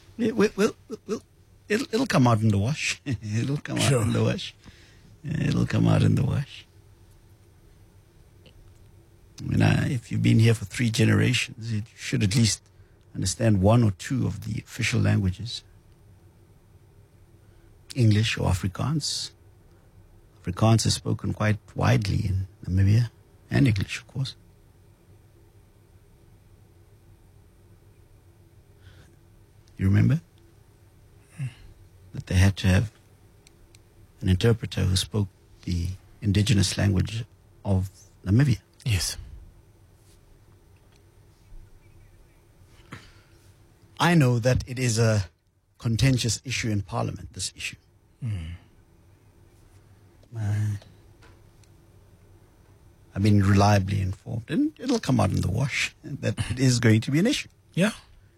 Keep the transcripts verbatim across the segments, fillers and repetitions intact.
We, we, we'll, we'll, it'll, it'll come out in the wash. It'll come out Sure. in the wash. It'll come out in the wash. I mean, uh, if you've been here for three generations, you should at least understand one or two of the official languages. English or Afrikaans. Afrikaans is spoken quite widely in Namibia, and English, of course. You remember that they had to have an interpreter who spoke the indigenous language of Namibia. Yes. I know that it is a contentious issue in Parliament, this issue. Mm. Uh, I've been reliably informed, and it'll come out in the wash, that it is going to be an issue. Yeah.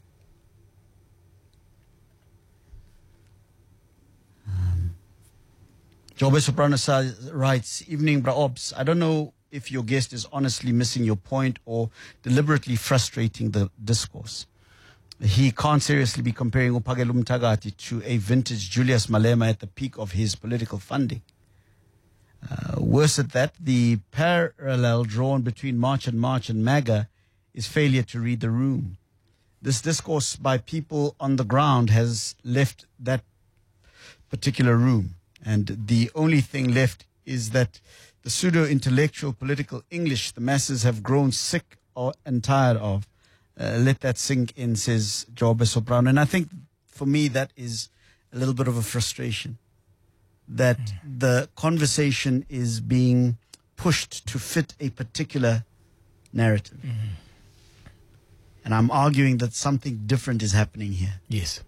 Jobe Soprano writes, evening, Bra Obs. I don't know if your guest is honestly missing your point or deliberately frustrating the discourse. He can't seriously be comparing Upagelu Mtagati to a vintage Julius Malema at the peak of his political funding. Uh, worse at that, the parallel drawn between March and March and MAGA is failure to read the room. This discourse by people on the ground has left that particular room. And the only thing left is that the pseudo-intellectual political English the masses have grown sick or, and tired of. Uh, let that sink in, says Jobe Soprano. And I think for me that is a little bit of a frustration. That mm. the conversation is being pushed to fit a particular narrative. Mm. And I'm arguing that something different is happening here. Yes.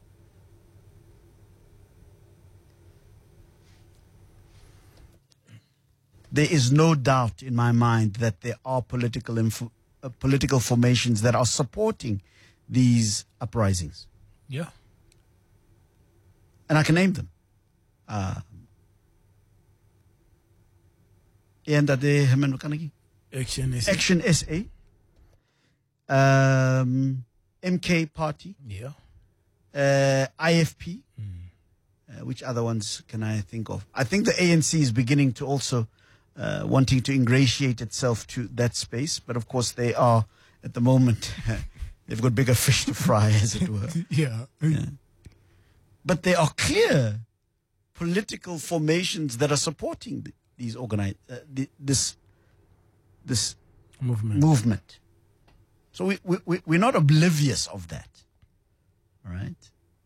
There is no doubt in my mind that there are political info, uh, political formations that are supporting these uprisings. Yeah. And I can name them. Uh, Action S A. Action S A. Um, M K Party. Yeah. Uh, I F P. Mm. Uh, which other ones can I think of? I think the A N C is beginning to also uh, wanting to ingratiate itself to that space. But of course they are, at the moment, they've got bigger fish to fry, as it were. Yeah. Yeah. But there are clear political formations that are supporting th- these organize uh, th- this this Movement. movement. So we, we, we, we're not oblivious of that. All right?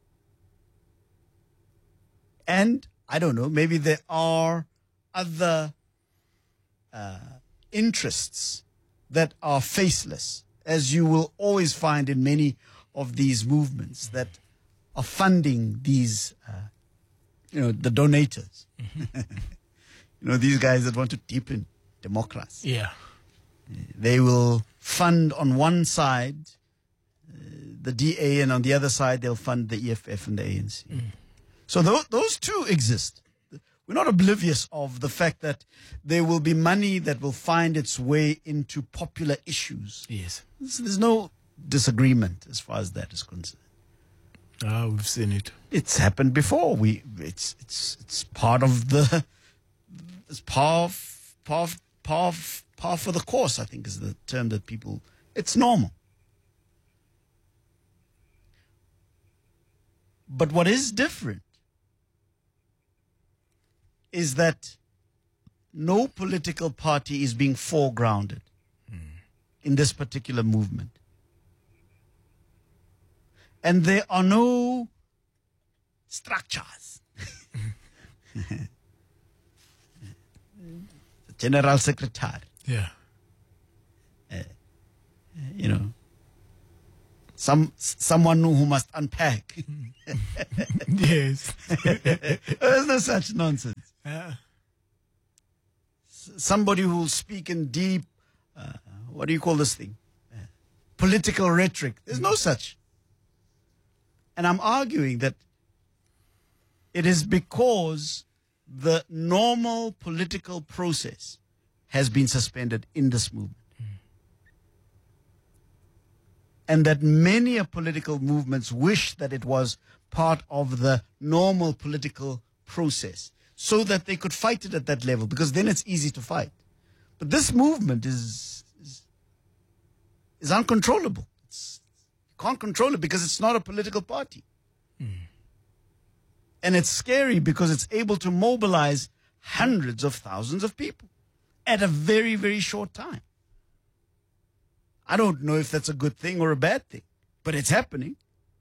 And, I don't know, maybe there are other uh, interests that are faceless, as you will always find in many of these movements that are funding these, uh, you know, the donators. Mm-hmm. You know, these guys that want to deepen democracy. Yeah. They will fund on one side uh, the D A, and on the other side they'll fund the E F F and the A N C. Mm. So th- those two exist. We're not oblivious of the fact that there will be money that will find its way into popular issues. Yes. There's, there's no disagreement as far as that is concerned. Ah, we've seen it. It's happened before. We it's it's it's part of the it's par of, par of, par of, par for the course, I think is the term that people. It's normal. But what is different is that no political party is being foregrounded mm. in this particular movement. And there are no structures. The General Secretary. Yeah. Uh, you know, some someone who must unpack. Yes. There's no such nonsense. Yeah. S- somebody who will speak in deep, uh, what do you call this thing? Uh, political rhetoric. There's no such. And I'm arguing that it is because the normal political process has been suspended in this movement. Mm. and that many a political movements wish that it was part of the normal political process so that they could fight it at that level, because then it's easy to fight. But this movement is is, is uncontrollable. It's, you can't control it because it's not a political party. Mm. And it's scary because it's able to mobilize hundreds of thousands of people at a very, very short time. I don't know if that's a good thing or a bad thing, but it's happening.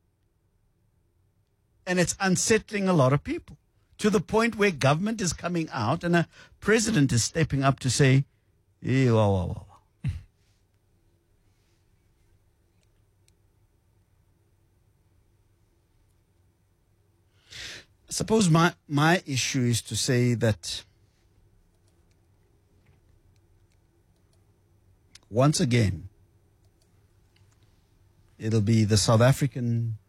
And it's unsettling a lot of people, to the point where government is coming out and a president is stepping up to say, hey, wow, wow, wow. I suppose my, my issue is to say that once again, it'll be the South African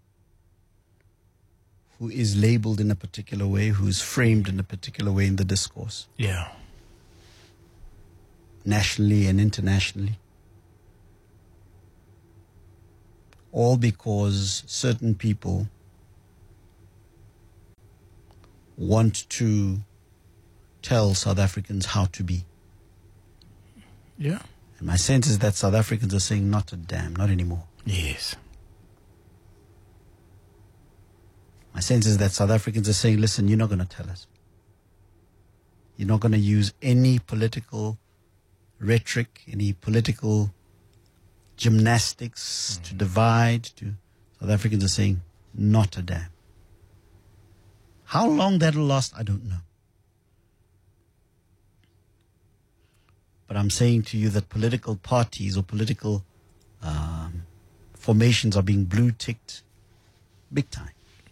who is labeled in a particular way, who is framed in a particular way in the discourse. Yeah. Nationally and internationally. All because certain people want to tell South Africans how to be. Yeah. And my sense is that South Africans are saying, not a damn, not anymore. Yes. My sense is that South Africans are saying, listen, you're not going to tell us. You're not going to use any political rhetoric, any political gymnastics mm. to divide. To South Africans are saying, not a damn. How long that'll last, I don't know. But I'm saying to you that political parties or political um, formations are being blue-ticked big time.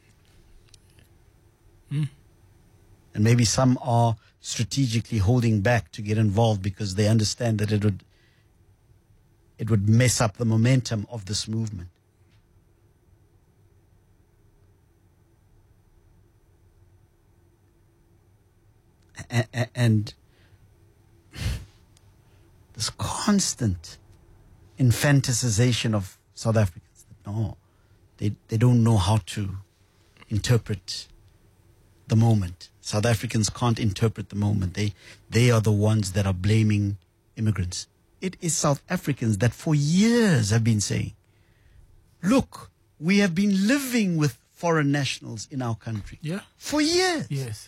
Mm. And maybe some are strategically holding back to get involved because they understand that it would it would mess up the momentum of this movement. And, and this constant infanticization of South Africans. No, they they don't know how to interpret the moment. South Africans can't interpret the moment. They they are the ones that are blaming immigrants. It is South Africans that for years have been saying, look, we have been living with foreign nationals in our country. Yeah. For years. Yes.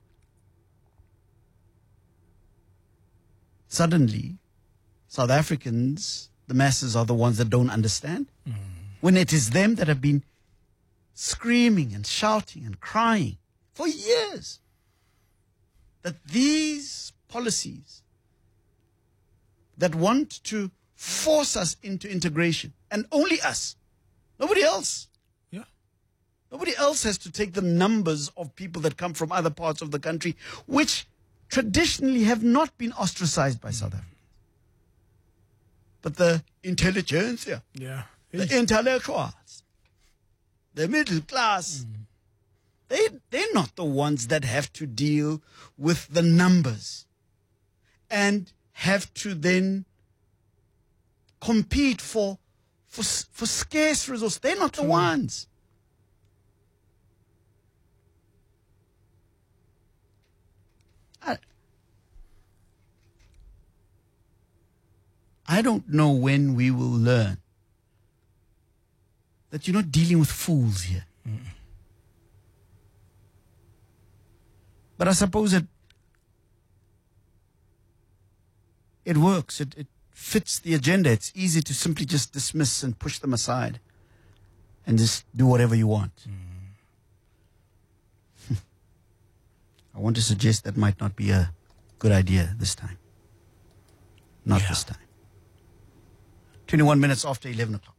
Suddenly, South Africans, the masses, are the ones that don't understand. Mm. When it is them that have been screaming and shouting and crying for years that these policies that want to force us into integration, and only us, nobody else. Yeah. Nobody else has to take the numbers of people that come from other parts of the country, which traditionally have not been ostracized by mm. South Africa. But the intelligentsia, yeah. the intellectuals, the middle class, mm. they, they're not the ones that have to deal with the numbers and have to then compete for, for, for scarce resources. They're not the ones. I, I don't know when we will learn that you're not dealing with fools here. Mm. But I suppose it it works. It, it fits the agenda. It's easy to simply just dismiss and push them aside and just do whatever you want. Mm. I want to suggest that might not be a good idea this time. Not yeah. this time. twenty-one minutes after eleven o'clock.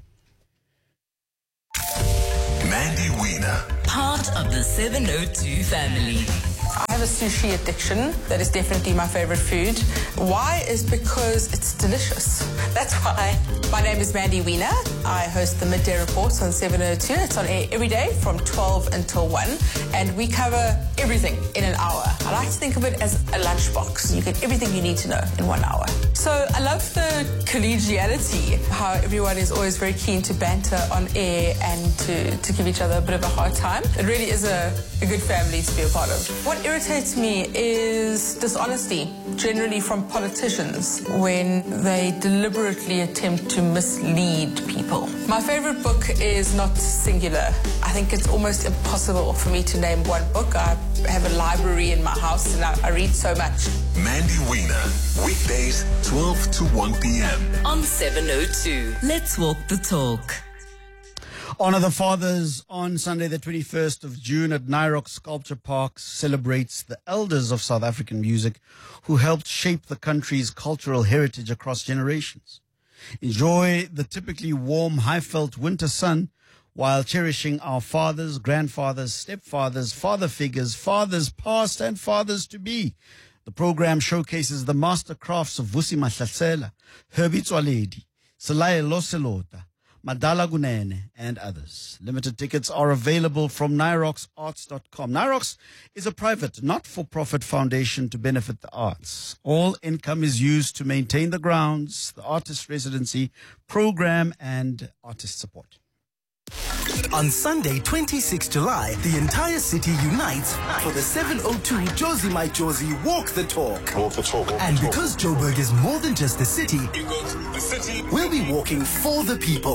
Mandy Wiener. Part of the seven oh two family. I have a sushi addiction. That is definitely my favorite food. Why is because it's delicious. That's why. My name is Mandy Wiener. I host the Midday Reports on seven oh two. It's on air every day from twelve until one. And we cover everything in an hour. I like to think of it as a lunchbox. You get everything you need to know in one hour. So I love the collegiality, how everyone is always very keen to banter on air and to, to give each other a bit of a hard time. It really is a, a good family to be a part of. What irritates me is dishonesty, generally from politicians, when they deliberately attempt to mislead people. My favorite book is not singular. I think it's almost impossible for me to name one book. I have a library in my house and I, I read so much. Mandy Wiener, weekdays twelve to one p.m. On seven oh two. Let's walk the talk. Honor the Fathers on Sunday, the twenty-first of June at Nyrock Sculpture Park celebrates the elders of South African music who helped shape the country's cultural heritage across generations. Enjoy the typically warm, high-felt winter sun while cherishing our fathers, grandfathers, stepfathers, father figures, fathers past and fathers to be. The program showcases the master crafts of Vusi Mahlasela, Herbie Tswaledi, Selae Loselota, Madala Gunene, and others. Limited tickets are available from nyrox arts dot com. Nyrox is a private, not-for-profit foundation to benefit the arts. All income is used to maintain the grounds, the artist residency program, and artist support. On Sunday, twenty-sixth of July, the entire city unites for the seven oh two Josie My Josie Walk the Talk. Walk the talk. Walk And the talk. because Joburg is more than just the city, You go to the city. we'll be walking for the people.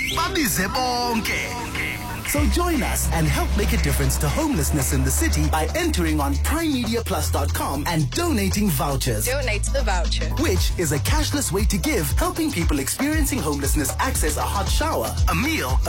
So join us and help make a difference to homelessness in the city by entering on prime media plus dot com and donating vouchers. Donate the voucher. Which is a cashless way to give, helping people experiencing homelessness access a hot shower, a meal,